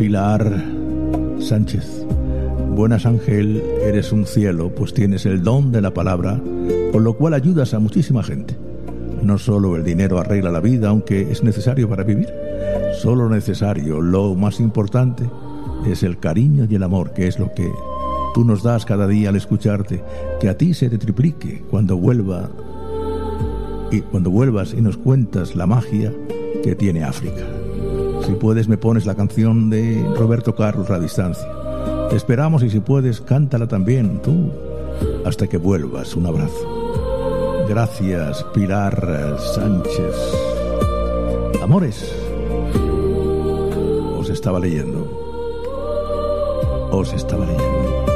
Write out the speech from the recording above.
Pilar Sánchez. Buenas, Ángel, eres un cielo, pues tienes el don de la palabra, con lo cual ayudas a muchísima gente. No solo el dinero arregla la vida, aunque es necesario para vivir. Solo lo necesario, lo más importante, es el cariño y el amor, que es lo que tú nos das cada día al escucharte. Que a ti se te triplique cuando vuelvas y nos cuentas la magia que tiene África. Si puedes, me pones la canción de Roberto Carlos, La distancia. Te esperamos y si puedes, cántala también tú, hasta que vuelvas. Un abrazo. Gracias, Pilar Sánchez. Amores, os estaba leyendo.